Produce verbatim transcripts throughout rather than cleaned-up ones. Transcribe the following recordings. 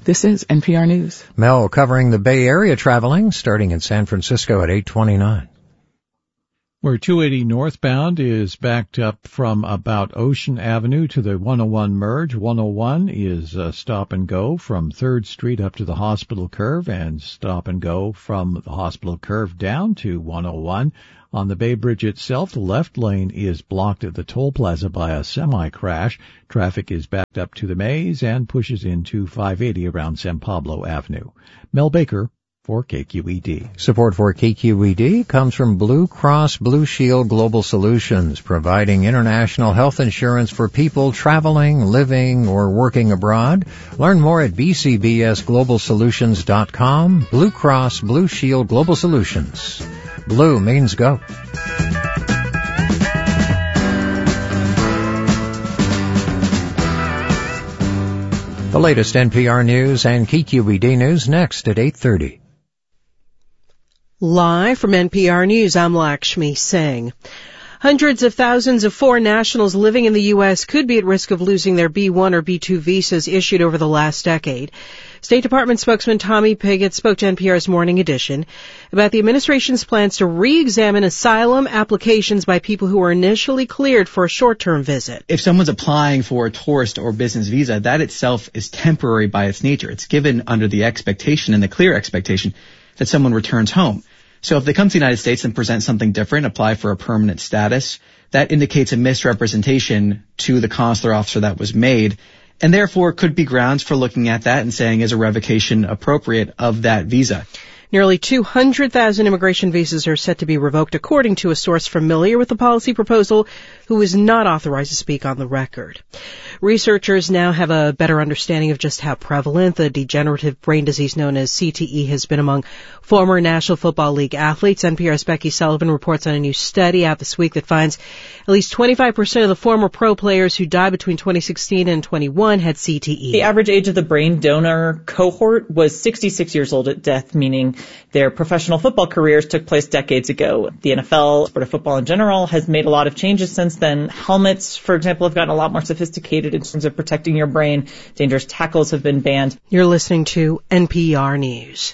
This is N P R News. Mel covering the Bay Area traveling, starting in San Francisco at eight twenty-nine. Where two eighty northbound is backed up from about Ocean Avenue to the one oh one merge. one oh one is uh, stop and go from third Street up to the Hospital Curve, and stop and go from the Hospital Curve down to one oh one. On the Bay Bridge itself, the left lane is blocked at the toll plaza by a semi-crash. Traffic is backed up to the Maze and pushes into five eighty around San Pablo Avenue. Mel Baker for K Q E D. Support for K Q E D comes from Blue Cross Blue Shield Global Solutions, providing international health insurance for people traveling, living, or working abroad. Learn more at b c b s global solutions dot com. Blue Cross Blue Shield Global Solutions. Blue means go. The latest N P R News and K Q E D News next at eight thirty. Live from N P R News, I'm Lakshmi Singh. Hundreds of thousands of foreign nationals living in the U S could be at risk of losing their B one or B two visas issued over the last decade. State Department spokesman Tommy Pigott spoke to N P R's Morning Edition about the administration's plans to re-examine asylum applications by people who were initially cleared for a short-term visit. If someone's applying for a tourist or business visa, that itself is temporary by its nature. It's given under the expectation and the clear expectation that someone returns home. So if they come to the United States and present something different, apply for a permanent status, that indicates a misrepresentation to the consular officer that was made, and therefore could be grounds for looking at that and saying, is a revocation appropriate of that visa? Nearly two hundred thousand immigration visas are set to be revoked, according to a source familiar with the policy proposal who is not authorized to speak on the record. Researchers now have a better understanding of just how prevalent the degenerative brain disease known as C T E has been among former National Football League athletes. N P R's Becky Sullivan reports on a new study out this week that finds at least twenty-five percent of the former pro players who died between twenty sixteen and twenty-one had C T E. The average age of the brain donor cohort was sixty-six years old at death, meaning their professional football careers took place decades ago. The N F L, sport of football in general, has made a lot of changes since then. Helmets, for example, have gotten a lot more sophisticated in terms of protecting your brain. Dangerous tackles have been banned. You're listening to N P R News.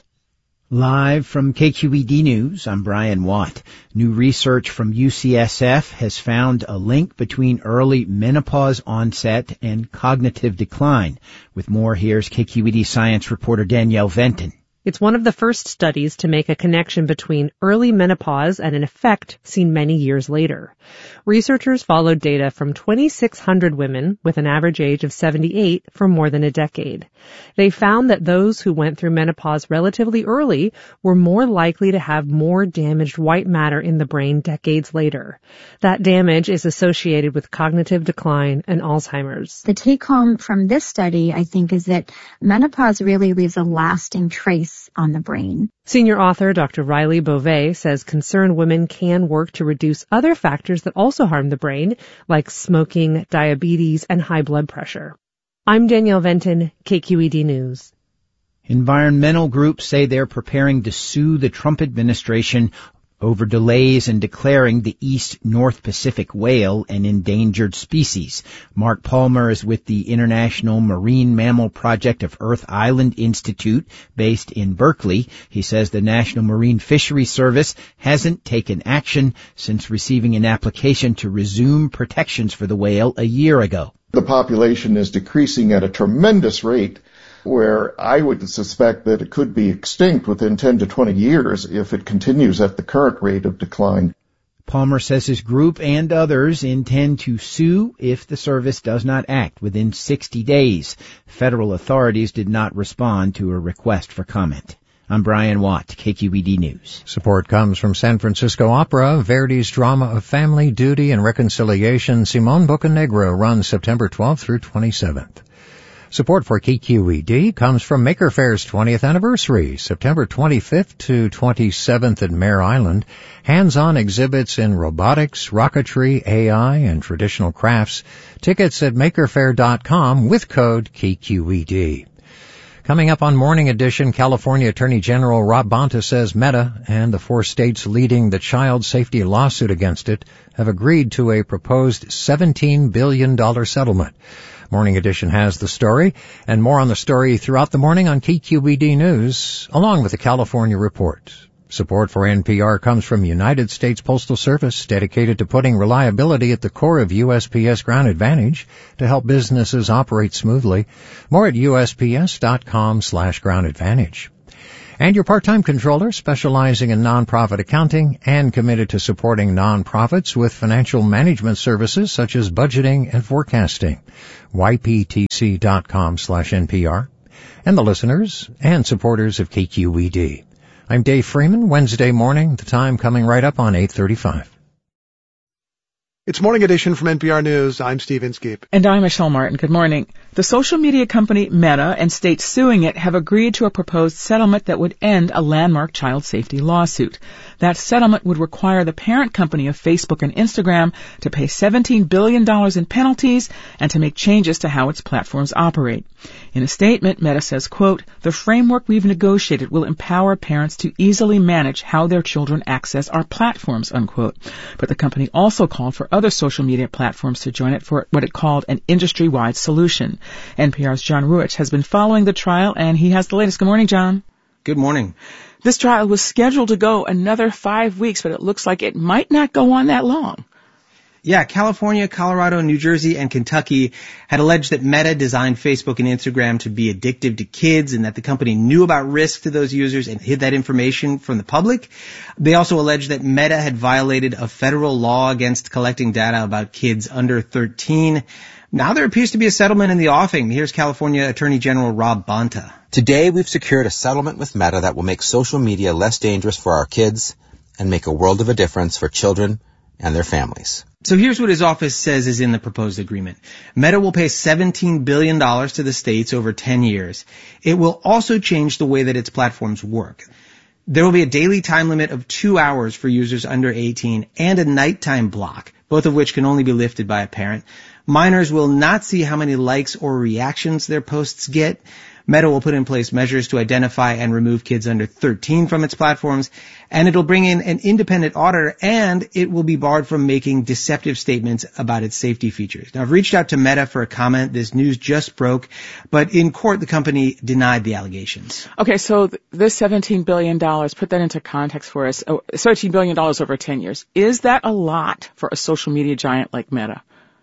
Live from K Q E D News, I'm Brian Watt. New research from U C S F has found a link between early menopause onset and cognitive decline. With more, here's K Q E D science reporter Danielle Venton. It's one of the first studies to make a connection between early menopause and an effect seen many years later. Researchers followed data from twenty-six hundred women with an average age of seventy-eight for more than a decade. They found that those who went through menopause relatively early were more likely to have more damaged white matter in the brain decades later. That damage is associated with cognitive decline and Alzheimer's. The take-home from this study, I think, is that menopause really leaves a lasting trace on the brain. Senior author Doctor Riley Beauvais says concerned women can work to reduce other factors that also harm the brain, like smoking, diabetes, and high blood pressure. I'm Danielle Venton, K Q E D News. Environmental groups say they're preparing to sue the Trump administration over delays in declaring the East North Pacific whale an endangered species. Mark Palmer is with the International Marine Mammal Project of Earth Island Institute, based in Berkeley. He says the National Marine Fisheries Service hasn't taken action since receiving an application to resume protections for the whale a year ago. The population is decreasing at a tremendous rate, where I would suspect that it could be extinct within ten to twenty years if it continues at the current rate of decline. Palmer says his group and others intend to sue if the service does not act within sixty days. Federal authorities did not respond to a request for comment. I'm Brian Watt, K Q E D News. Support comes from San Francisco Opera. Verdi's drama of family, duty, and reconciliation, Simon Boccanegra, runs September twelfth through twenty-seventh. Support for K Q E D comes from Maker Fair's twentieth anniversary, September twenty-fifth to twenty-seventh at Mare Island. Hands-on exhibits in robotics, rocketry, A I, and traditional crafts. Tickets at maker fair dot com with code K Q E D. Coming up on Morning Edition, California Attorney General Rob Bonta says Meta and the four states leading the child safety lawsuit against it have agreed to a proposed seventeen billion dollars settlement. Morning Edition has the story, and more on the story throughout the morning on K Q E D News, along with the California Report. Support for N P R comes from United States Postal Service, dedicated to putting reliability at the core of U S P S Ground Advantage to help businesses operate smoothly. More at U S P S dot com slash ground advantage. And your part-time controller, specializing in nonprofit accounting and committed to supporting nonprofits with financial management services such as budgeting and forecasting. Y P T C dot com slash N P R. And the listeners and supporters of K Q E D. I'm Dave Freeman, Wednesday morning, the time coming right up on eight thirty-five. It's Morning Edition from N P R News. I'm Steve Inskeep. And I'm Michelle Martin. Good morning. The social media company Meta and states suing it have agreed to a proposed settlement that would end a landmark child safety lawsuit. That settlement would require the parent company of Facebook and Instagram to pay seventeen billion dollars in penalties and to make changes to how its platforms operate. In a statement, Meta says, quote, "The framework we've negotiated will empower parents to easily manage how their children access our platforms," unquote. But the company also called for other social media platforms to join it for what it called an industry-wide solution. N P R's John Ruich has been following the trial, and he has the latest. Good morning, John. Good morning. This trial was scheduled to go another five weeks, but it looks like it might not go on that long. Yeah, California, Colorado, New Jersey, and Kentucky had alleged that Meta designed Facebook and Instagram to be addictive to kids and that the company knew about risks to those users and hid that information from the public. They also alleged that Meta had violated a federal law against collecting data about kids under thirteen. Now there appears to be a settlement in the offing. Here's California Attorney General Rob Bonta. Today we've secured a settlement with Meta that will make social media less dangerous for our kids and make a world of a difference for children and their families. So here's what his office says is in the proposed agreement. Meta will pay seventeen billion dollars to the states over ten years. It will also change the way that its platforms work. There will be a daily time limit of two hours for users under eighteen and a nighttime block, both of which can only be lifted by a parent. Minors will not see how many likes or reactions their posts get. Meta will put in place measures to identify and remove kids under thirteen from its platforms, and it'll bring in an independent auditor, and it will be barred from making deceptive statements about its safety features. Now, I've reached out to Meta for a comment. This news just broke, but in court, the company denied the allegations. Okay, so th- this seventeen billion dollars, put that into context for us, oh, seventeen billion dollars over ten years. Is that a lot for a social media giant like Meta?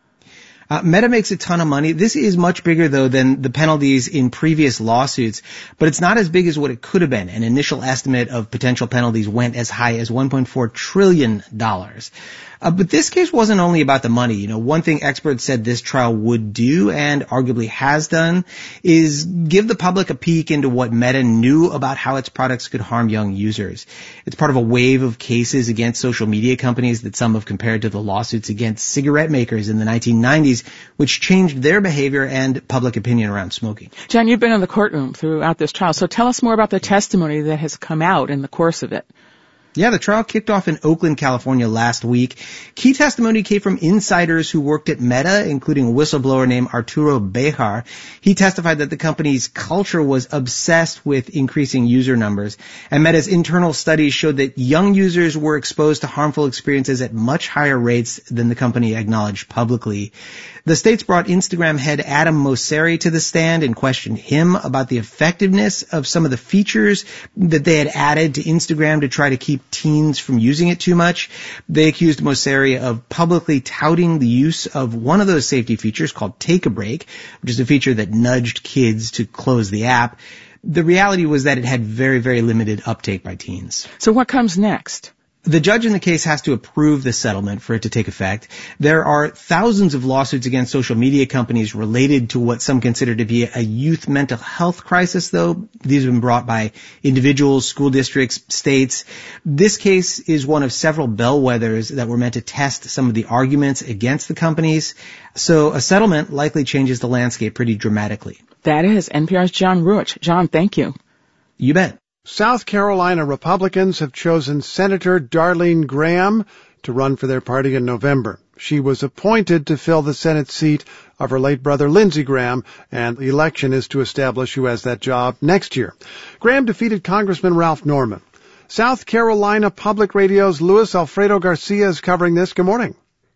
Uh, Meta makes a ton of money. This is much bigger, though, than the penalties in previous lawsuits, but it's not as big as what it could have been. An initial estimate of potential penalties went as high as one point four trillion dollars. Uh, but this case wasn't only about the money. You know, one thing experts said this trial would do, and arguably has done, is give the public a peek into what Meta knew about how its products could harm young users. It's part of a wave of cases against social media companies that some have compared to the lawsuits against cigarette makers in the nineteen nineties, which changed their behavior and public opinion around smoking. John, you've been in the courtroom throughout this trial, so tell us more about the testimony that has come out in the course of it. Yeah, the trial kicked off in Oakland, California last week. Key testimony came from insiders who worked at Meta, including a whistleblower named Arturo Bejar. He testified that the company's culture was obsessed with increasing user numbers, and Meta's internal studies showed that young users were exposed to harmful experiences at much higher rates than the company acknowledged publicly. The states brought Instagram head Adam Mosseri to the stand and questioned him about the effectiveness of some of the features that they had added to Instagram to try to keep teens from using it too much. They accused Mosseri of publicly touting the use of one of those safety features called Take a Break, which is a feature that nudged kids to close the app. The reality was that it had very, very limited uptake by teens. So what comes next? The judge in the case has to approve the settlement for it to take effect. There are thousands of lawsuits against social media companies related to what some consider to be a youth mental health crisis, though. These have been brought by individuals, school districts, states. This case is one of several bellwethers that were meant to test some of the arguments against the companies. So a settlement likely changes the landscape pretty dramatically. That is N P R's John Ruich. John, thank you. You bet. South Carolina Republicans have chosen Senator Darlene Graham to run for their party in November. She was appointed to fill the Senate seat of her late brother Lindsey Graham, and the election is to establish who has that job next year. Graham defeated Congressman Ralph Norman. South Carolina Public Radio's Luis Alfredo Garcia is covering this. Good morning.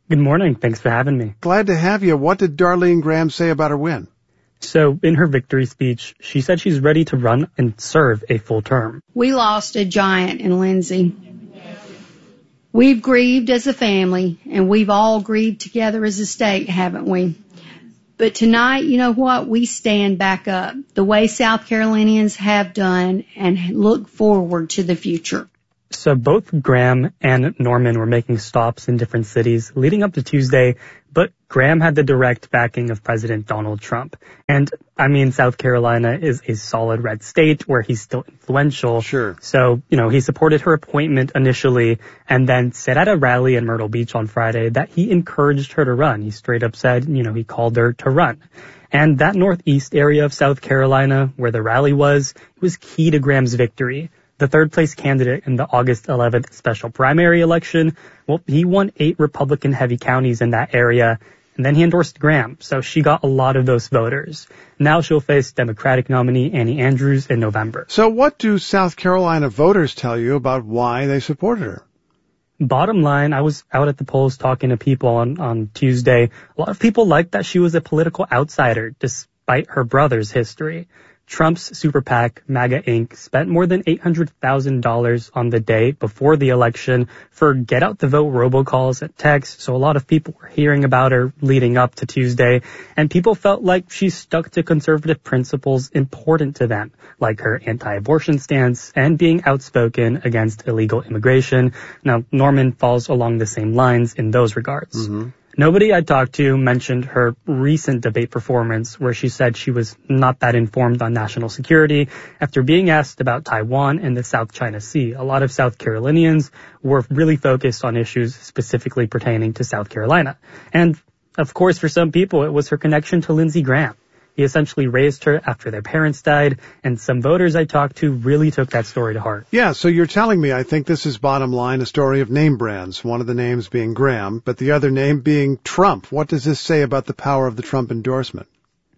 Good morning. Thanks for having me. Glad to have you. What did Darlene Graham say about her win? So in her victory speech, she said she's ready to run and serve a full term. We lost a giant in Lindsey. We've grieved as a family, and we've all grieved together as a state, haven't we? But tonight, you know what? We stand back up the way South Carolinians have done and look forward to the future. So both Graham and Norman were making stops in different cities leading up to Tuesday, but Graham had the direct backing of President Donald Trump. And, I mean, South Carolina is a solid red state where he's still influential. Sure. So, you know, he supported her appointment initially and then said at a rally in Myrtle Beach on Friday that he encouraged her to run. He straight up said, you know, he called her to run. And that northeast area of South Carolina where the rally was, was key to Graham's victory. The third place candidate in the August eleventh special primary election, well, he won eight Republican heavy counties in that area, and then he endorsed Graham, so she got a lot of those voters. Now she'll face Democratic nominee Annie Andrews in November. So what do South Carolina voters tell you about why they supported her? Bottom line, I was out at the polls talking to people on, on Tuesday. A lot of people liked that she was a political outsider, despite her brother's history. Trump's super PAC, MAGA Incorporated, spent more than eight hundred thousand dollars on the day before the election for get-out-the-vote robocalls and texts, so a lot of people were hearing about her leading up to Tuesday, and people felt like she stuck to conservative principles important to them, like her anti-abortion stance and being outspoken against illegal immigration. Now, Norman falls along the same lines in those regards. Mm-hmm. Nobody I talked to mentioned her recent debate performance where she said she was not that informed on national security after being asked about Taiwan and the South China Sea. A lot of South Carolinians were really focused on issues specifically pertaining to South Carolina. And, of course, for some people, it was her connection to Lindsey Graham. He essentially raised her after their parents died, and some voters I talked to really took that story to heart. Yeah, so you're telling me, I think this is bottom line, a story of name brands, one of the names being Graham, but the other name being Trump. What does this say about the power of the Trump endorsement?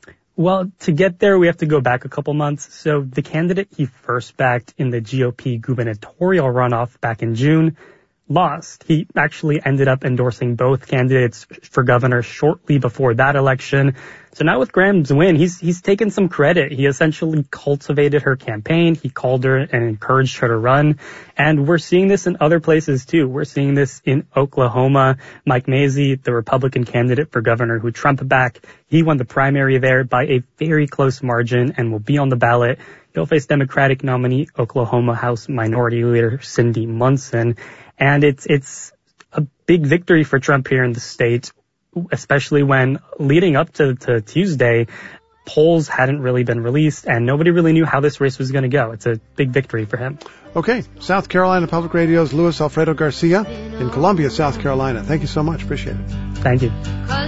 Well, to get there, we have to go back a couple months. So the candidate he first backed in the G O P gubernatorial runoff back in June lost. He actually ended up endorsing both candidates for governor shortly before that election. So now with Graham's win, he's he's taken some credit. He essentially cultivated her campaign. He called her and encouraged her to run. And we're seeing this in other places too. We're seeing this in Oklahoma. Mike Mazzei, the Republican candidate for governor who Trump backed, he won the primary there by a very close margin and will be on the ballot. He'll face Democratic nominee Oklahoma House Minority Leader Cindy Munson. And it's it's a big victory for Trump here in the state, especially when leading up to, to Tuesday, polls hadn't really been released and nobody really knew how this race was going to go. It's a big victory for him. Okay, South Carolina Public Radio's Luis Alfredo Garcia in Columbia, South Carolina. Thank you so much. Appreciate it. Thank you.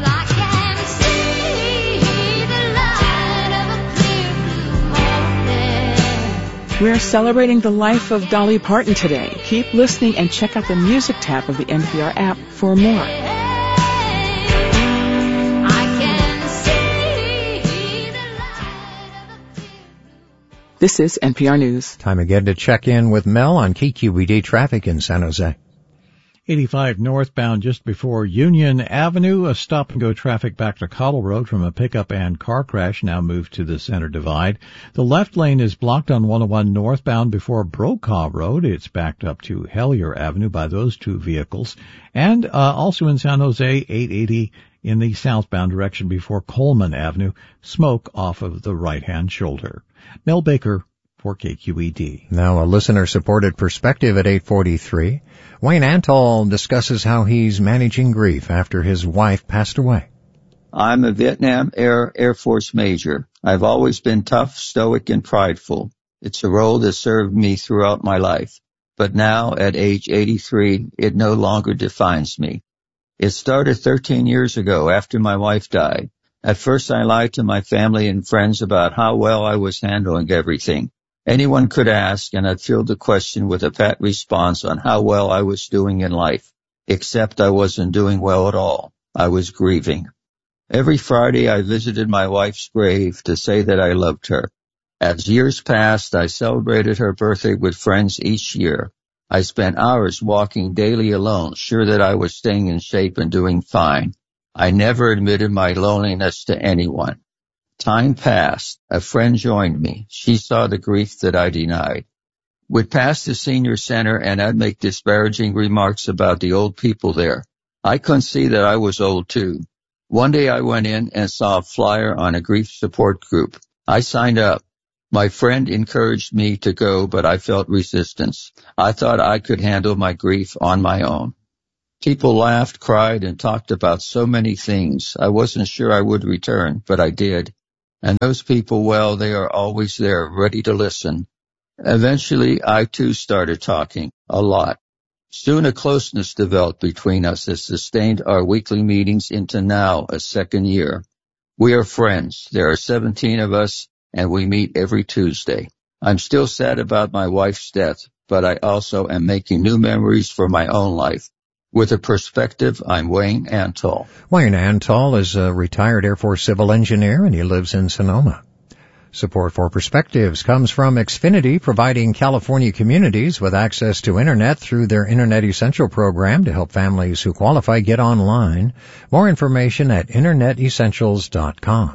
We're celebrating the life of Dolly Parton today. Keep listening and check out the music tab of the N P R app for more. This is N P R News. Time again to check in with Mel on K Q E D traffic in San Jose. eighty-five northbound just before Union Avenue. A stop-and-go traffic back to Cottle Road from a pickup and car crash now moved to the center divide. The left lane is blocked on one oh one northbound before Brokaw Road. It's backed up to Hellier Avenue by those two vehicles. And uh, also in San Jose, eight eighty in the southbound direction before Coleman Avenue. Smoke off of the right-hand shoulder. Mel Baker for K Q E D. Now a listener-supported perspective at eight forty-three. Wayne Antall discusses how he's managing grief after his wife passed away. I'm a Vietnam Air Air Force major. I've always been tough, stoic, and prideful. It's a role that served me throughout my life. But now, at age eighty-three, it no longer defines me. It started thirteen years ago after my wife died. At first, I lied to my family and friends about how well I was handling everything. Anyone could ask, and I'd field the question with a pat response on how well I was doing in life. Except I wasn't doing well at all. I was grieving. Every Friday, I visited my wife's grave to say that I loved her. As years passed, I celebrated her birthday with friends each year. I spent hours walking daily alone, sure that I was staying in shape and doing fine. I never admitted my loneliness to anyone. Time passed. A friend joined me. She saw the grief that I denied. We'd pass the senior center, and I'd make disparaging remarks about the old people there. I couldn't see that I was old, too. One day I went in and saw a flyer on a grief support group. I signed up. My friend encouraged me to go, but I felt resistance. I thought I could handle my grief on my own. People laughed, cried, and talked about so many things. I wasn't sure I would return, but I did. And those people, well, they are always there, ready to listen. Eventually, I too started talking, a lot. Soon a closeness developed between us that sustained our weekly meetings into now, a second year. We are friends. There are seventeen of us, and we meet every Tuesday. I'm still sad about my wife's death, but I also am making new memories for my own life. With a perspective, I'm Wayne Antall. Wayne Antall is a retired Air Force civil engineer, and he lives in Sonoma. Support for Perspectives comes from Xfinity, providing California communities with access to Internet through their Internet Essential program to help families who qualify get online. More information at internet essentials dot com.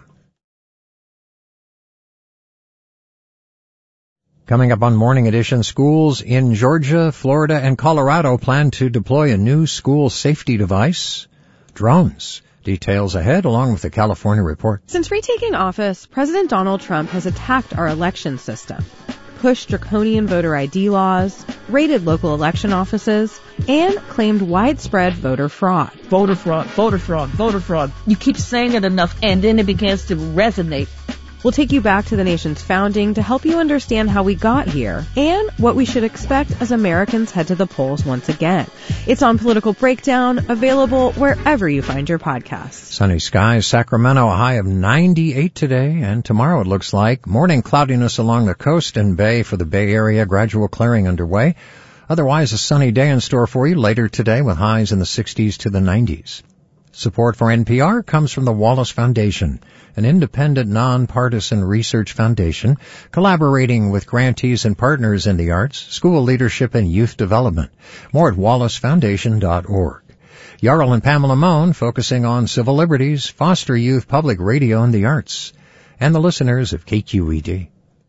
Coming up on Morning Edition, schools in Georgia, Florida, and Colorado plan to deploy a new school safety device, drones. Details ahead, along with the California Report. Since retaking office, President Donald Trump has attacked our election system, pushed draconian voter I D laws, raided local election offices, and claimed widespread voter fraud. Voter fraud, voter fraud, voter fraud. You keep saying it enough, and then it begins to resonate. We'll take you back to the nation's founding to help you understand how we got here and what we should expect as Americans head to the polls once again. It's on Political Breakdown, available wherever you find your podcasts. Sunny skies, Sacramento, a high of ninety-eight today, and tomorrow it looks like morning cloudiness along the coast and bay for the Bay Area, gradual clearing underway. Otherwise, a sunny day in store for you later today with highs in the sixties to the nineties. Support for N P R comes from the Wallace Foundation, an independent, nonpartisan research foundation collaborating with grantees and partners in the arts, school leadership, and youth development. More at wallace foundation dot org. Yarl and Pamela Mohn focusing on civil liberties, foster youth, public radio, and the arts. And the listeners of K Q E D.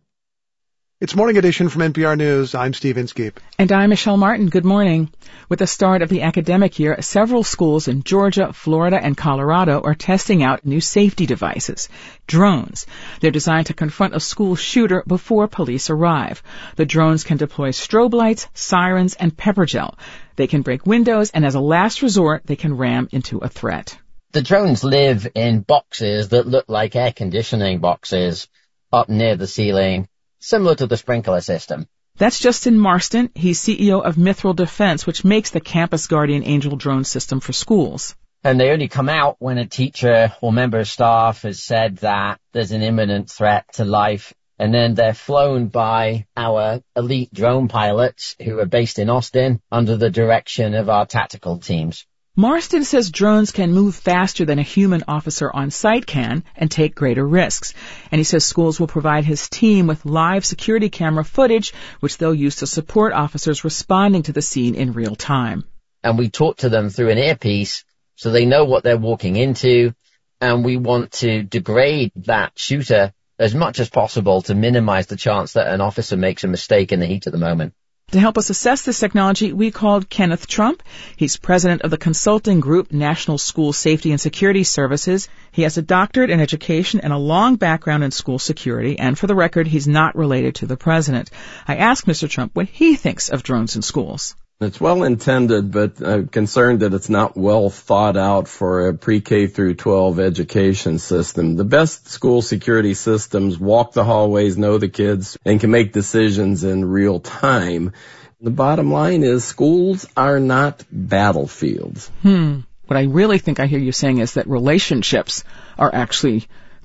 It's Morning Edition from N P R News. I'm Steve Inskeep. And I'm Michelle Martin. Good morning. With the start of the academic year, several schools in Georgia, Florida, and Colorado are testing out new safety devices, drones. They're designed to confront a school shooter before police arrive. The drones can deploy strobe lights, sirens, and pepper gel. They can break windows, and as a last resort, they can ram into a threat. The drones live in boxes that look like air conditioning boxes up near the ceiling, similar to the sprinkler system. That's Justin Marston. He's C E O of Mithril Defense, which makes the Campus Guardian Angel drone system for schools. And they only come out when a teacher or member of staff has said that there's an imminent threat to life. And then they're flown by our elite drone pilots who are based in Austin under the direction of our tactical teams. Marston says drones can move faster than a human officer on site can and take greater risks. And he says schools will provide his team with live security camera footage, which they'll use to support officers responding to the scene in real time. And we talk to them through an earpiece so they know what they're walking into. And we want to degrade that shooter as much as possible to minimize the chance that an officer makes a mistake in the heat of the moment. To help us assess this technology, we called Kenneth Trump. He's president of the consulting group National School Safety and Security Services. He has a doctorate in education and a long background in school security, and for the record, he's not related to the president. I asked Mister Trump what he thinks of drones in schools. It's well intended, but I'm concerned that it's not well thought out for a pre-K through twelve education system. The best school security systems walk the hallways, know the kids, and can make decisions in real time. The bottom line is schools are not battlefields. Hmm. What I really think I hear you saying is that relationships are actually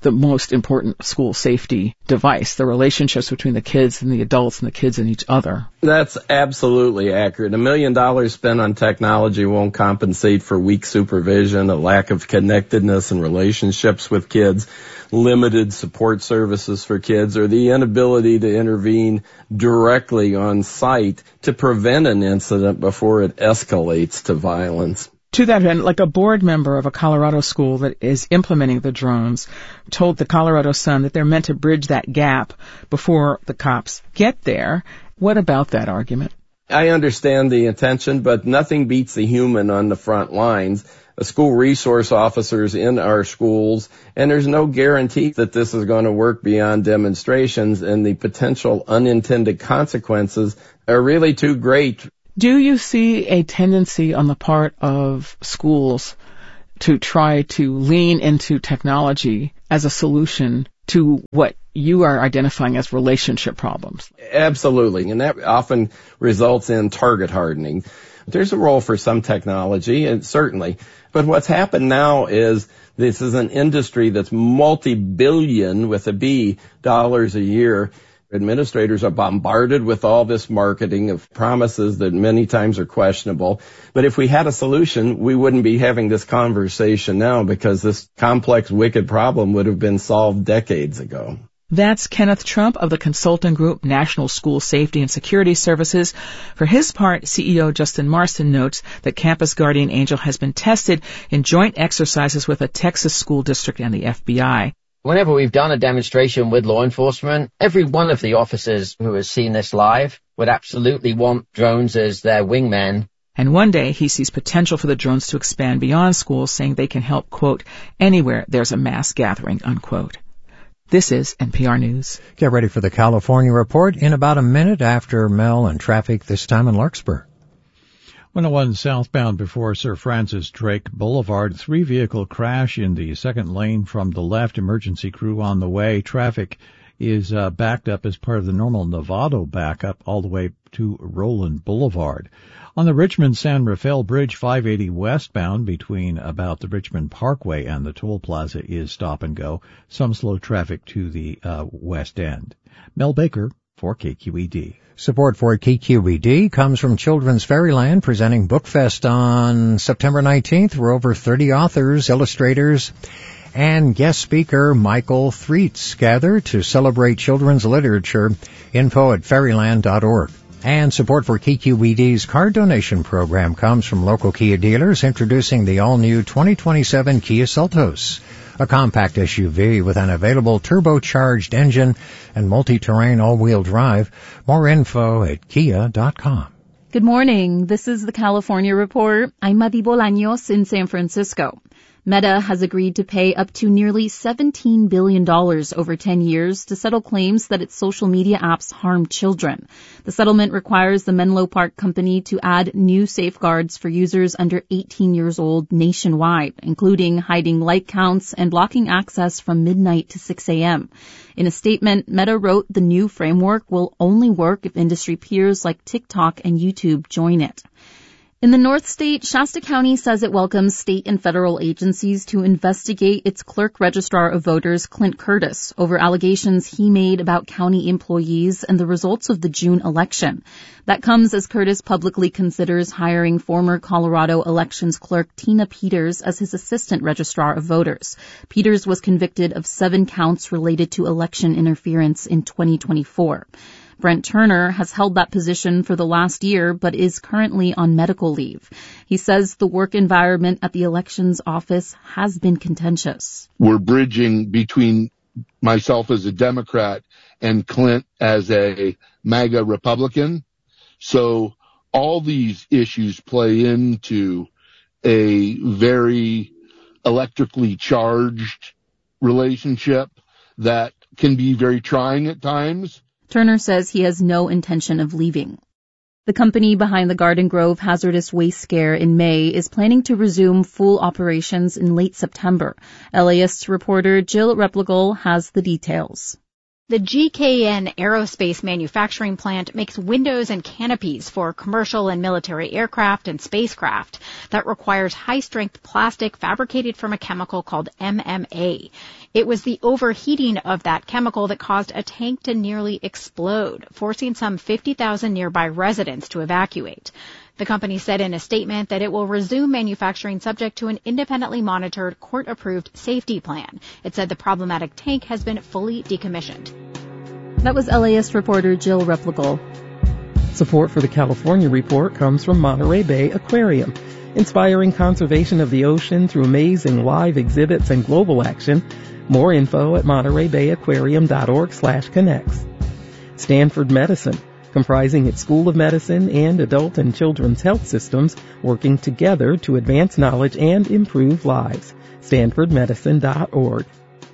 the most important school safety device, the relationships between the kids and the adults and the kids and each other. That's absolutely accurate. A million dollars spent on technology won't compensate for weak supervision, a lack of connectedness and relationships with kids, limited support services for kids, or the inability to intervene directly on site to prevent an incident before it escalates to violence. To that end, like a board member of a Colorado school that is implementing the drones told the Colorado Sun that they're meant to bridge that gap before the cops get there. What about that argument? I understand the intention, but nothing beats the human on the front lines. School resource officers in our schools, and there's no guarantee that this is going to work beyond demonstrations, and the potential unintended consequences are really too great. Do you see a tendency on the part of schools to try to lean into technology as a solution to what you are identifying as relationship problems? Absolutely, and that often results in target hardening. There's a role for some technology, and certainly, but what's happened now is this is an industry that's multi-billion, with a B, dollars a year. Administrators are bombarded with all this marketing of promises that many times are questionable. But if we had a solution, we wouldn't be having this conversation now, because this complex, wicked problem would have been solved decades ago. That's Kenneth Trump of the consulting group National School Safety and Security Services. For his part, C E O Justin Marston notes that Campus Guardian Angel has been tested in joint exercises with a Texas school district and the F B I. Whenever we've done a demonstration with law enforcement, every one of the officers who has seen this live would absolutely want drones as their wingmen. And one day he sees potential for the drones to expand beyond schools, saying they can help, quote, anywhere there's a mass gathering, unquote. This is N P R News. Get ready for the California Report in about a minute after Mel and traffic, this time in Larkspur. one oh one southbound before Sir Francis Drake Boulevard, three-vehicle crash in the second lane from the left. Emergency crew on the way. Traffic is uh, backed up as part of the normal Novato backup all the way to Roland Boulevard. On the Richmond-San Rafael Bridge, five eighty westbound between about the Richmond Parkway and the toll plaza is stop and go. Some slow traffic to the uh, west end. Mel Baker for K Q E D. Support for K Q E D comes from Children's Fairyland, presenting Bookfest on September nineteenth, where over thirty authors, illustrators, and guest speaker Michael Threets gather to celebrate children's literature. Info at fairyland dot org. And support for K Q E D's card donation program comes from local Kia dealers, introducing the all-new twenty twenty-seven Kia Seltos, a compact S U V with an available turbocharged engine and multi-terrain all-wheel drive. More info at kia dot com. Good morning. This is the California Report. I'm Madi Bolaños in San Francisco. Meta has agreed to pay up to nearly seventeen billion dollars over ten years to settle claims that its social media apps harm children. The settlement requires the Menlo Park company to add new safeguards for users under eighteen years old nationwide, including hiding like counts and blocking access from midnight to six a.m. In a statement, Meta wrote the new framework will only work if industry peers like TikTok and YouTube join it. In the North State, Shasta County says it welcomes state and federal agencies to investigate its clerk registrar of voters, Clint Curtis, over allegations he made about county employees and the results of the June election. That comes as Curtis publicly considers hiring former Colorado elections clerk Tina Peters as his assistant registrar of voters. Peters was convicted of seven counts related to election interference in twenty twenty-four. Brent Turner has held that position for the last year, but is currently on medical leave. He says the work environment at the elections office has been contentious. We're bridging between myself as a Democrat and Clint as a MAGA Republican. So all these issues play into a very electrically charged relationship that can be very trying at times. Turner says he has no intention of leaving. The company behind the Garden Grove hazardous waste scare in May is planning to resume full operations in late September. LAist reporter Jill Replogle has the details. The G K N aerospace manufacturing plant makes windows and canopies for commercial and military aircraft and spacecraft that requires high-strength plastic fabricated from a chemical called M M A. It was the overheating of that chemical that caused a tank to nearly explode, forcing some fifty thousand nearby residents to evacuate. The company said in a statement that it will resume manufacturing subject to an independently monitored, court-approved safety plan. It said the problematic tank has been fully decommissioned. That was L A S reporter Jill Replical. Support for the California Report comes from Monterey Bay Aquarium, inspiring conservation of the ocean through amazing live exhibits and global action. More info at monterey bay aquarium dot org slash connects. Stanford Medicine, comprising its School of Medicine and adult and children's health systems, working together to advance knowledge and improve lives. stanford medicine dot org.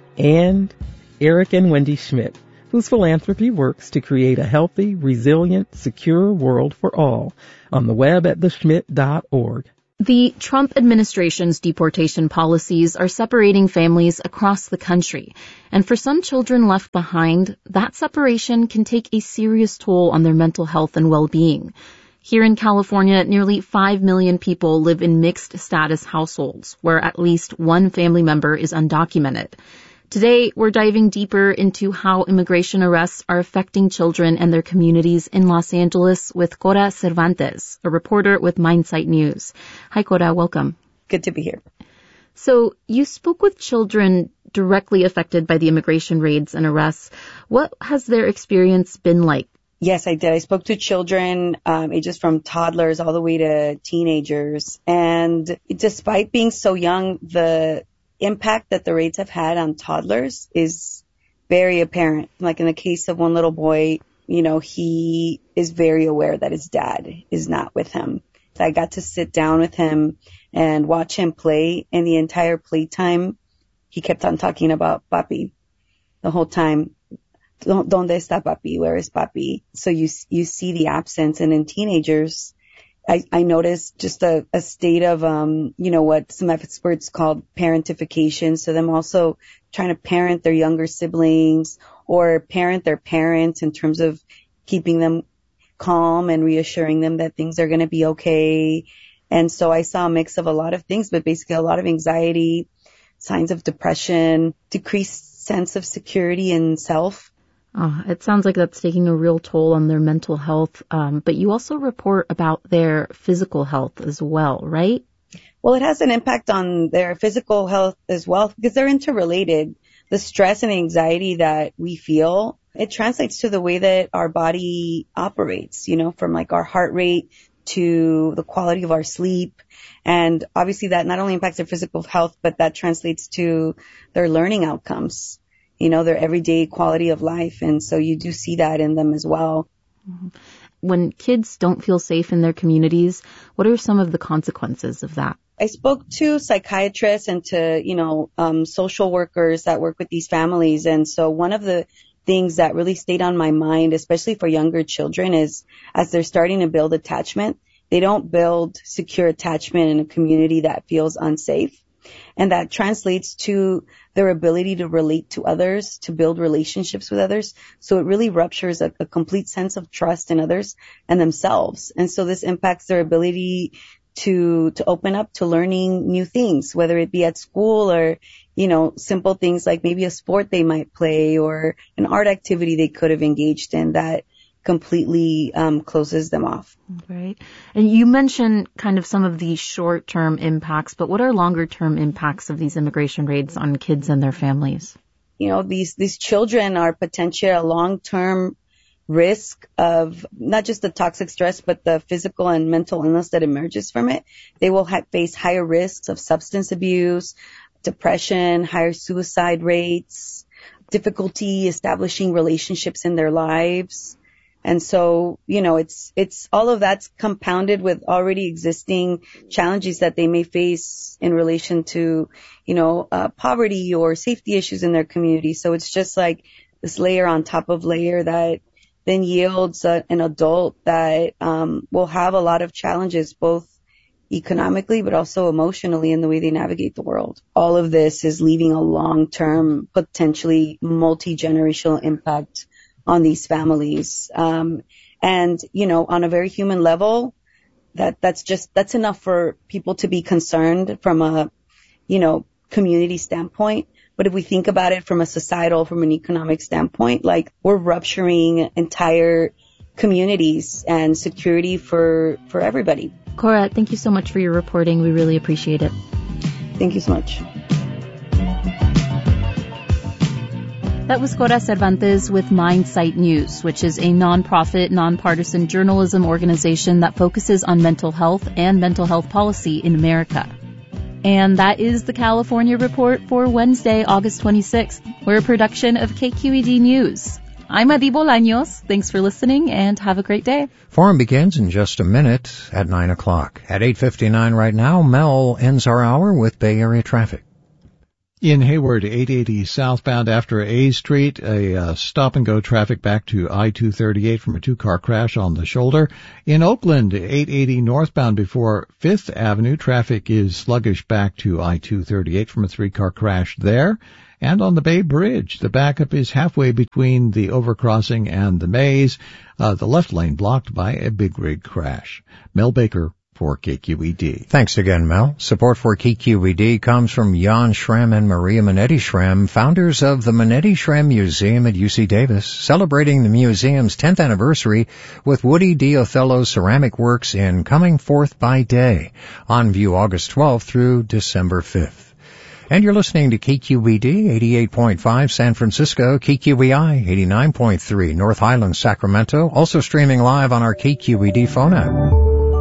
And Eric and Wendy Schmidt, whose philanthropy works to create a healthy, resilient, secure world for all, on the web at the schmidt dot org. The Trump administration's deportation policies are separating families across the country, and for some children left behind, that separation can take a serious toll on their mental health and well-being. Here in California, nearly five million people live in mixed-status households, where at least one family member is undocumented. Today, we're diving deeper into how immigration arrests are affecting children and their communities in Los Angeles with Cora Cervantes, a reporter with Mindsight News. Hi, Cora. Welcome. Good to be here. So you spoke with children directly affected by the immigration raids and arrests. What has their experience been like? Yes, I did. I spoke to children, um, ages from toddlers all the way to teenagers. And despite being so young, the impact that the raids have had on toddlers is very apparent. Like in the case of one little boy, you know, he is very aware that his dad is not with him. So I got to sit down with him and watch him play, and the entire playtime, he kept on talking about papi the whole time. ¿Dónde está papi? Where is papi? So you you see the absence, and in teenagers, I, I noticed just a, a state of, um, you know, what some experts called parentification. So them also trying to parent their younger siblings or parent their parents in terms of keeping them calm and reassuring them that things are going to be okay. And so I saw a mix of a lot of things, but basically a lot of anxiety, signs of depression, decreased sense of security and self. Oh, it sounds like that's taking a real toll on their mental health, um, but you also report about their physical health as well, right? Well, it has an impact on their physical health as well because they're interrelated. The stress and anxiety that we feel, it translates to the way that our body operates, you know, from like our heart rate to the quality of our sleep. And obviously that not only impacts their physical health, but that translates to their learning outcomes, you know, their everyday quality of life. And so you do see that in them as well. When kids don't feel safe in their communities, what are some of the consequences of that? I spoke to psychiatrists and to, you know, um, social workers that work with these families. And so one of the things that really stayed on my mind, especially for younger children, is as they're starting to build attachment, they don't build secure attachment in a community that feels unsafe. And that translates to their ability to relate to others, to build relationships with others. So it really ruptures a, a complete sense of trust in others and themselves. And so this impacts their ability to, to open up to learning new things, whether it be at school or, you know, simple things like maybe a sport they might play or an art activity they could have engaged in that completely um, closes them off. Right. And you mentioned kind of some of the short-term impacts, but what are longer-term impacts of these immigration raids on kids and their families? You know, these, these children are potentially a long-term risk of not just the toxic stress, but the physical and mental illness that emerges from it. They will ha- face higher risks of substance abuse, depression, higher suicide rates, difficulty establishing relationships in their lives. And so, you know, it's, it's all of that's compounded with already existing challenges that they may face in relation to, you know, uh, poverty or safety issues in their community. So it's just like this layer on top of layer that then yields a, an adult that, um, will have a lot of challenges, both economically, but also emotionally in the way they navigate the world. All of this is leaving a long-term, potentially multi-generational impact on these families. Um, and, you know, on a very human level, that, that's just, that's enough for people to be concerned from a, you know, community standpoint. But if we think about it from a societal, from an economic standpoint, like we're rupturing entire communities and security for, for everybody. Cora, thank you so much for your reporting. We really appreciate it. Thank you so much. That was Cora Cervantes with Mindsight News, which is a nonprofit, nonpartisan journalism organization that focuses on mental health and mental health policy in America. And that is the California Report for Wednesday, August twenty-sixth. We're a production of K Q E D News. I'm Adi Bolaños. Thanks for listening and have a great day. Forum begins in just a minute at nine o'clock. At eight fifty-nine right now, Mel ends our hour with Bay Area traffic. In Hayward, eight eighty southbound after A Street, a uh, stop-and-go traffic back to I two thirty-eight from a two-car crash on the shoulder. In Oakland, eight eighty northbound before Fifth Avenue, traffic is sluggish back to I two thirty-eight from a three-car crash there. And on the Bay Bridge, the backup is halfway between the overcrossing and the maze, uh, the left lane blocked by a big rig crash. Mel Baker for K Q E D. Thanks again, Mel. Support for K Q E D comes from Jan Schramm and Maria Minetti Schramm, founders of the Minetti Schramm Museum at U C Davis, celebrating the museum's tenth anniversary with Woody D. Othello ceramic works in Coming Forth by Day, on view August twelfth through December fifth. And you're listening to K Q E D eighty-eight point five San Francisco, K Q E I eighty-nine point three North Highlands, Sacramento, also streaming live on our K Q E D phone app.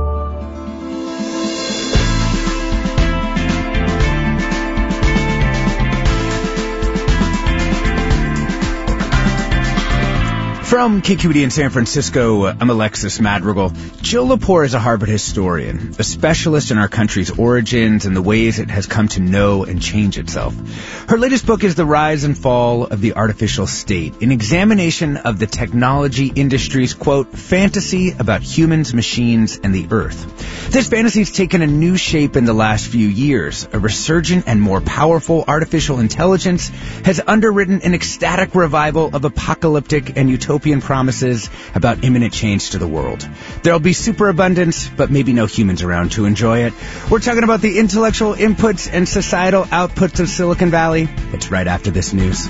From K Q E D in San Francisco, I'm Alexis Madrigal. Jill Lepore is a Harvard historian, a specialist in our country's origins and the ways it has come to know and change itself. Her latest book is The Rise and Fall of the Artificial State, an examination of the technology industry's, quote, fantasy about humans, machines, and the earth. This fantasy has taken a new shape in the last few years. A resurgent and more powerful artificial intelligence has underwritten an ecstatic revival of apocalyptic and utopian promises about imminent change to the world. There'll be superabundance, but maybe no humans around to enjoy it. We're talking about the intellectual inputs and societal outputs of Silicon Valley. It's right after this news.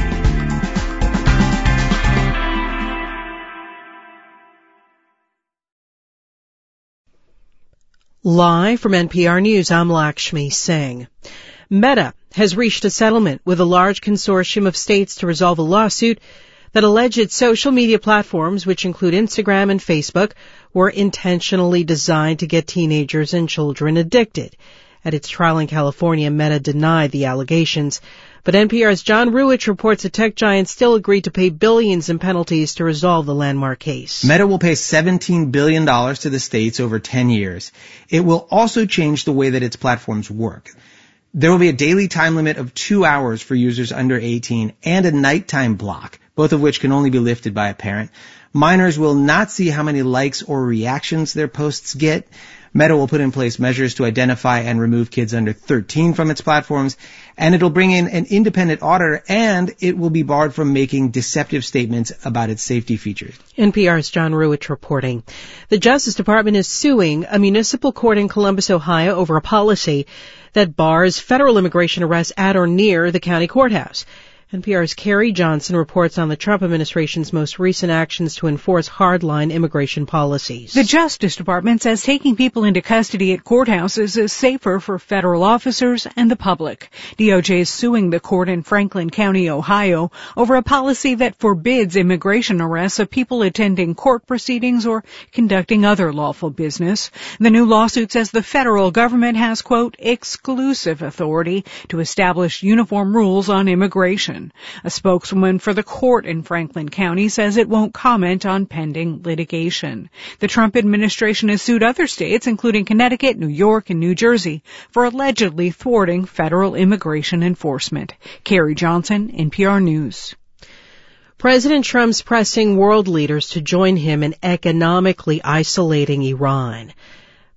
Live from N P R News, I'm Lakshmi Singh. Meta has reached a settlement with a large consortium of states to resolve a lawsuit that alleged its social media platforms, which include Instagram and Facebook, were intentionally designed to get teenagers and children addicted. At its trial in California, Meta denied the allegations. But N P R's John Ruwitch reports the tech giant still agreed to pay billions in penalties to resolve the landmark case. Meta will pay seventeen billion dollars to the states over ten years. It will also change the way that its platforms work. There will be a daily time limit of two hours for users under eighteen and a nighttime block, both of which can only be lifted by a parent. Minors will not see how many likes or reactions their posts get. Meta will put in place measures to identify and remove kids under thirteen from its platforms, and it'll bring in an independent auditor, and it will be barred from making deceptive statements about its safety features. N P R's John Ruwitch reporting. The Justice Department is suing a municipal court in Columbus, Ohio, over a policy that bars federal immigration arrests at or near the county courthouse. N P R's Carrie Johnson reports on the Trump administration's most recent actions to enforce hardline immigration policies. The Justice Department says taking people into custody at courthouses is safer for federal officers and the public. D O J is suing the court in Franklin County, Ohio, over a policy that forbids immigration arrests of people attending court proceedings or conducting other lawful business. The new lawsuit says the federal government has, quote, exclusive authority to establish uniform rules on immigration. A spokeswoman for the court in Franklin County says it won't comment on pending litigation. The Trump administration has sued other states, including Connecticut, New York, and New Jersey, for allegedly thwarting federal immigration enforcement. Carrie Johnson, N P R News. President Trump's pressing world leaders to join him in economically isolating Iran.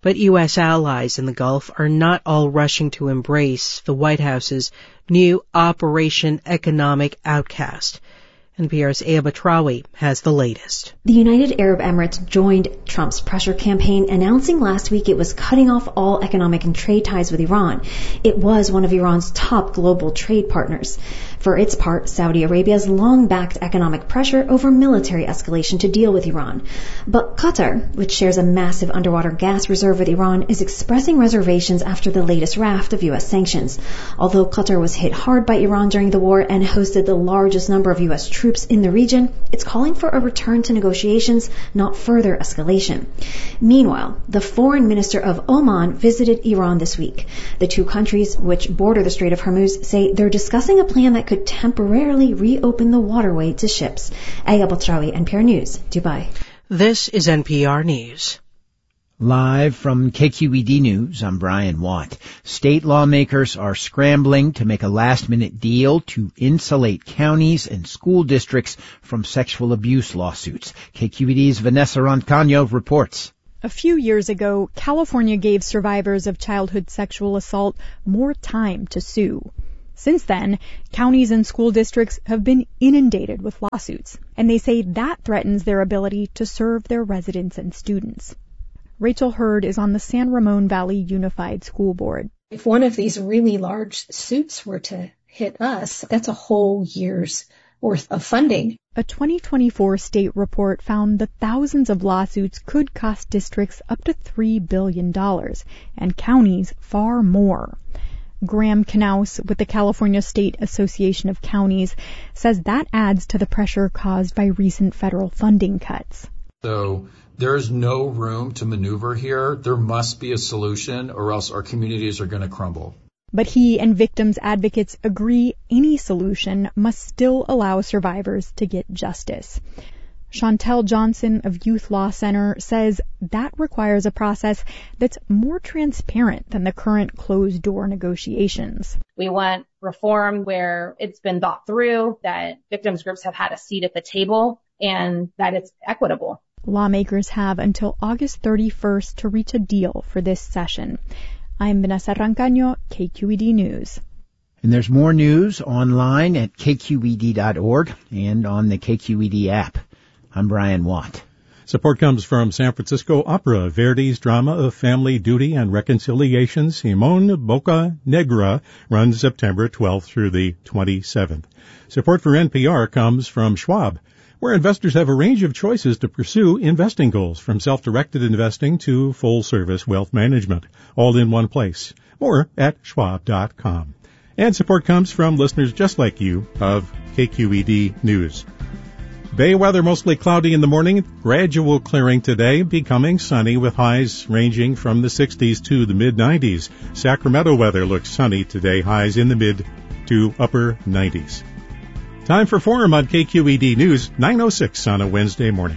But U S allies in the Gulf are not all rushing to embrace the White House's new Operation Economic Outcast. N P R's Aya Batrawi has the latest. The United Arab Emirates joined Trump's pressure campaign, announcing last week it was cutting off all economic and trade ties with Iran. It was one of Iran's top global trade partners. For its part, Saudi Arabia has long backed economic pressure over military escalation to deal with Iran. But Qatar, which shares a massive underwater gas reserve with Iran, is expressing reservations after the latest raft of U S sanctions. Although Qatar was hit hard by Iran during the war and hosted the largest number of U S troops in the region, it's calling for a return to negotiations, not further escalation. Meanwhile, the foreign minister of Oman visited Iran this week. The two countries, which border the Strait of Hormuz, say they're discussing a plan that could temporarily reopen the waterway to ships. Aya Batrawi, N P R News, Dubai. This is N P R News. Live from K Q E D News, I'm Brian Watt. State lawmakers are scrambling to make a last-minute deal to insulate counties and school districts from sexual abuse lawsuits. K Q E D's Vanessa Roncaño reports. A few years ago, California gave survivors of childhood sexual assault more time to sue. Since then, counties and school districts have been inundated with lawsuits, and they say that threatens their ability to serve their residents and students. Rachel Hurd is on the San Ramon Valley Unified School Board. If one of these really large suits were to hit us, that's a whole year's worth of funding. A twenty twenty-four state report found that thousands of lawsuits could cost districts up to three billion dollars, and counties far more. Graham Knaus with the California State Association of Counties says that adds to the pressure caused by recent federal funding cuts. So there's no room to maneuver here. There must be a solution or else our communities are going to crumble. But he and victims advocates agree any solution must still allow survivors to get justice. Chantel Johnson of Youth Law Center says that requires a process that's more transparent than the current closed-door negotiations. We want reform where it's been thought through, that victims groups have had a seat at the table, and that it's equitable. Lawmakers have until August thirty-first to reach a deal for this session. I'm Vanessa Roncaño, K Q E D News. And there's more news online at K Q E D dot org and on the K Q E D app. I'm Brian Watt. Support comes from San Francisco Opera, Verdi's drama of family, duty, and reconciliation, Simón Boca Negra, runs September twelfth through the twenty-seventh. Support for N P R comes from Schwab, where investors have a range of choices to pursue investing goals, from self-directed investing to full-service wealth management, all in one place. More at schwab dot com. And support comes from listeners just like you of K Q E D News. Bay weather mostly cloudy in the morning, gradual clearing today, becoming sunny with highs ranging from the sixties to the mid nineties. Sacramento weather looks sunny today, highs in the mid to upper nineties. Time for Forum on K Q E D News, nine oh six on a Wednesday morning.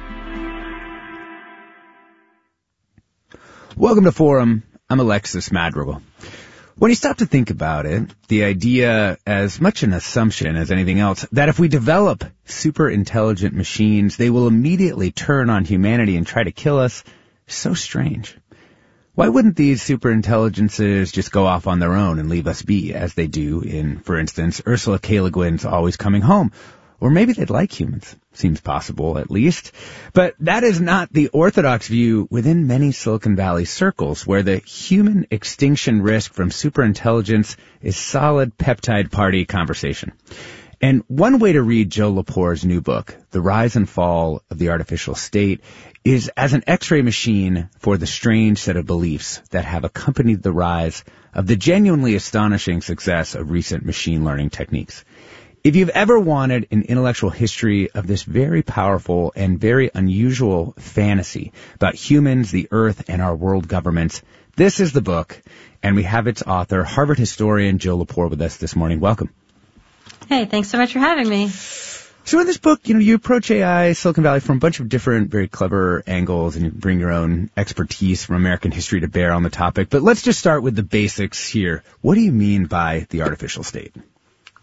Welcome to Forum. I'm Alexis Madrigal. When you stop to think about it, the idea, as much an assumption as anything else, that if we develop super intelligent machines, they will immediately turn on humanity and try to kill us, is so strange. Why wouldn't these super intelligences just go off on their own and leave us be, as they do in, for instance, Ursula K. Le Guin's Always Coming Home? Or maybe they'd like humans. Seems possible, at least. But that is not the orthodox view within many Silicon Valley circles, where the human extinction risk from superintelligence is solid peptide party conversation. And one way to read Joe Lepore's new book, The Rise and Fall of the Artificial State, is as an X-ray machine for the strange set of beliefs that have accompanied the rise of the genuinely astonishing success of recent machine learning techniques. If you've ever wanted an intellectual history of this very powerful and very unusual fantasy about humans, the earth, and our world governments, this is the book, and we have its author, Harvard historian Joe Lepore, with us this morning. Welcome. Hey, thanks so much for having me. So in this book, you know, you approach A I, Silicon Valley, from a bunch of different, very clever angles, and you bring your own expertise from American history to bear on the topic. But let's just start with the basics here. What do you mean by the artificial state?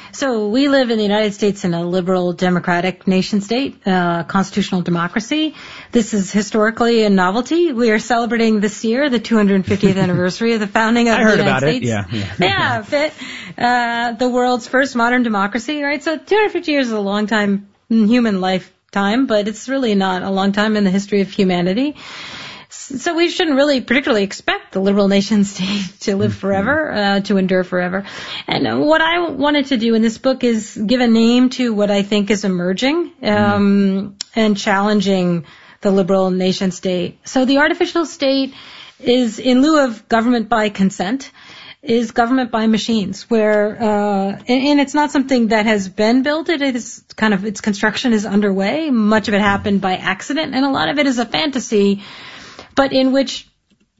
So we live in the United States in a liberal democratic nation state, uh, constitutional democracy. This is historically a novelty. We are celebrating this year the two hundred fiftieth anniversary of the founding of I the heard United about States. it. Yeah, yeah. Yeah, fit, uh, the world's first modern democracy, right? So two hundred fifty years is a long time in human lifetime, but it's really not a long time in the history of humanity. So we shouldn't really particularly expect the liberal nation state to live forever, uh, to endure forever. And what I wanted to do in this book is give a name to what I think is emerging um, and challenging the liberal nation state. So the artificial state is, in lieu of government by consent, is government by machines, where, uh, and, and it's not something that has been built. It is kind of, its construction is underway. Much of it happened by accident, and a lot of it is a fantasy, but in which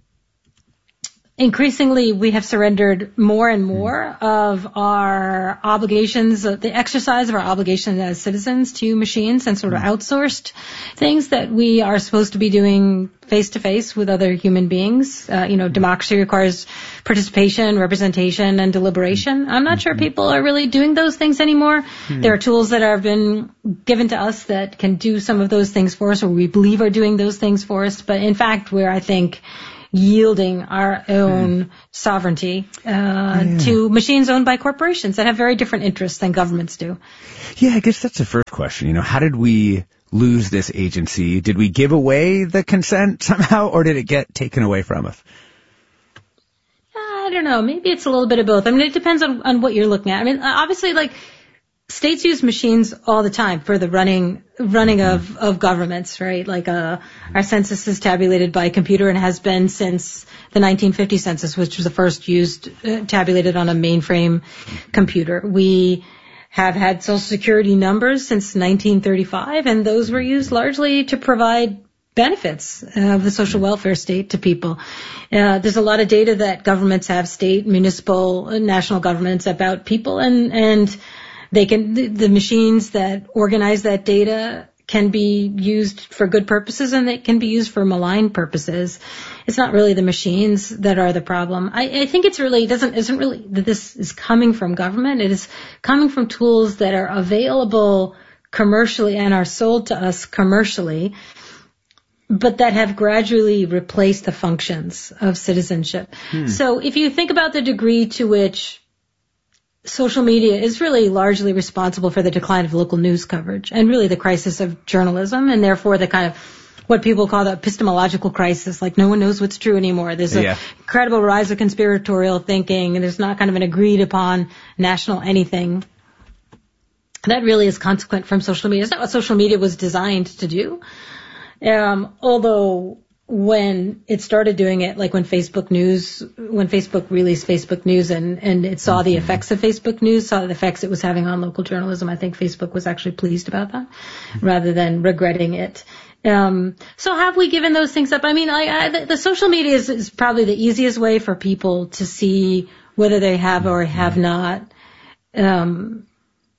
increasingly we have surrendered more and more of our obligations, uh, the exercise of our obligations as citizens to machines, and sort of outsourced things that we are supposed to be doing face to face with other human beings. Uh, you know, democracy requires participation, representation, and deliberation. I'm not sure people are really doing those things anymore. Hmm. There are tools that have been given to us that can do some of those things for us, or we believe are doing those things for us. But in fact, we're, I think, yielding our own mm. sovereignty uh, yeah. to machines owned by corporations that have very different interests than governments do. Yeah, I guess that's the first question. You know, how did we lose this agency? Did we give away the consent somehow, or did it get taken away from us? I don't know. Maybe it's a little bit of both. I mean, it depends on, on what you're looking at. I mean, obviously, like, states use machines all the time for the running running of, of governments, right? Like uh, our census is tabulated by computer and has been since the nineteen fifty census, which was the first used uh, tabulated on a mainframe computer. We have had Social Security numbers since nineteen thirty-five, and those were used largely to provide benefits of the social welfare state to people. Uh, there's a lot of data that governments have, state, municipal, national governments, about people, and and They can, the machines that organize that data can be used for good purposes, and they can be used for malign purposes. It's not really the machines that are the problem. I, I think it's really, it doesn't, isn't really that this is coming from government. It is coming from tools that are available commercially and are sold to us commercially, but that have gradually replaced the functions of citizenship. Hmm. So if you think about the degree to which social media is really largely responsible for the decline of local news coverage and really the crisis of journalism, and therefore the kind of what people call the epistemological crisis, like no one knows what's true anymore. There's an yeah. incredible rise of conspiratorial thinking, and there's not kind of an agreed upon national anything. That really is consequent from social media. It's not what social media was designed to do. Um, although when it started doing it, like when Facebook News, when Facebook released Facebook News and, and it saw the effects of Facebook News, saw the effects it was having on local journalism, I think Facebook was actually pleased about that rather than regretting it. Um, so have we given those things up? I mean, I, I, the, the social media is, is probably the easiest way for people to see whether they have or have not um,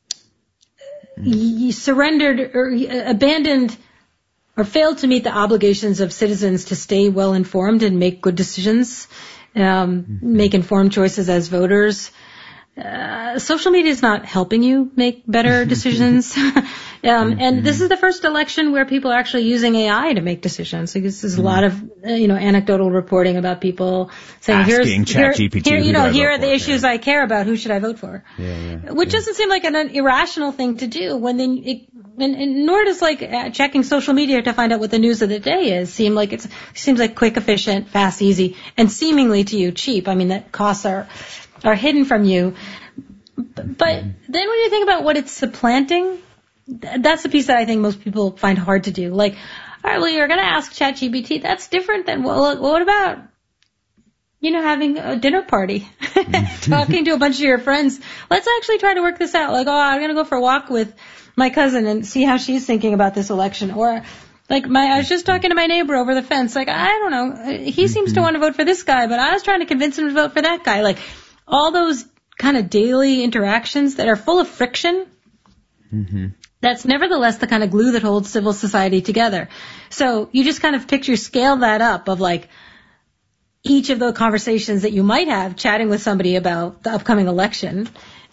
y- surrendered or abandoned or failed to meet the obligations of citizens to stay well informed and make good decisions, um, mm-hmm. make informed choices as voters. Uh, social media is not helping you make better decisions. um, mm-hmm. And this is the first election where people are actually using A I to make decisions. So this is mm-hmm. a lot of, uh, you know, anecdotal reporting about people saying, Asking here's, here, ChatGPT, here, you know, here are for? the issues yeah. I care about. Who should I vote for? Yeah, yeah, Which yeah. doesn't seem like an, an irrational thing to do when then it, and, and nor does like uh, checking social media to find out what the news of the day is seem like it's, seems like quick, efficient, fast, easy, and seemingly to you cheap. I mean, that costs are, are hidden from you. But then when you think about what it's supplanting, that's the piece that I think most people find hard to do. Like, all right, well, you're going to ask ChatGPT. That's different than, well, what about, you know, having a dinner party, talking to a bunch of your friends. Let's actually try to work this out. Like, oh, I'm going to go for a walk with my cousin and see how she's thinking about this election. Or, like, my, I was just talking to my neighbor over the fence. Like, I don't know. He seems to want to vote for this guy, but I was trying to convince him to vote for that guy. Like, all those kind of daily interactions that are full of friction, mm-hmm. that's nevertheless the kind of glue that holds civil society together. So you just kind of picture, scale that up of like each of the conversations that you might have chatting with somebody about the upcoming election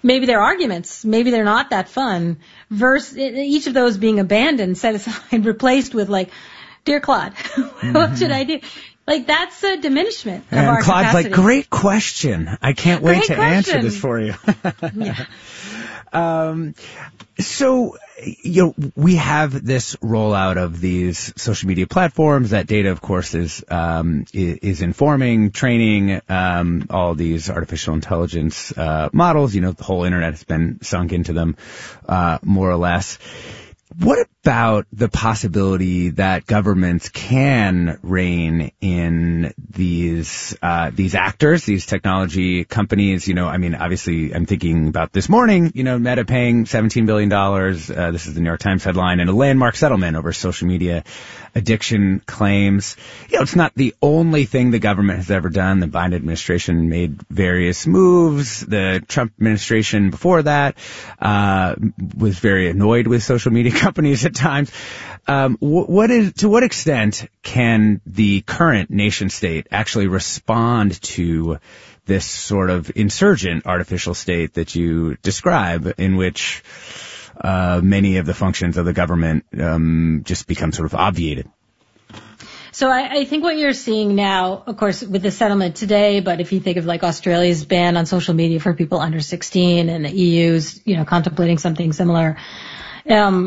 maybe they're arguments, maybe they're not that fun, versus each of those being abandoned, set aside, replaced with like, dear Claude, mm-hmm. what should I do? Like, that's a diminishment of and our Claude's capacity. like, great question. I can't wait great to question. answer this for you. yeah. Um, so, you know, we have this rollout of these social media platforms. That data, of course, is, um, is informing, training, um, all these artificial intelligence, uh, models. You know, the whole internet has been sunk into them, uh, more or less. What about the possibility that governments can rein in these uh these actors, these technology companies? You know, I mean, obviously, I'm thinking about this morning, you know, Meta paying seventeen billion dollars. Uh, this is the New York Times headline, and a landmark settlement over social media addiction claims. You know, it's not the only thing the government has ever done. The Biden administration made various moves. The Trump administration before that uh was very annoyed with social media companies at times. Um, what is, to what extent can the current nation state actually respond to this sort of insurgent artificial state that you describe, in which uh, many of the functions of the government um, just become sort of obviated? So I, I think what you're seeing now, of course, with the settlement today, but if you think of like Australia's ban on social media for people under sixteen and the E U's, you know, contemplating something similar, um,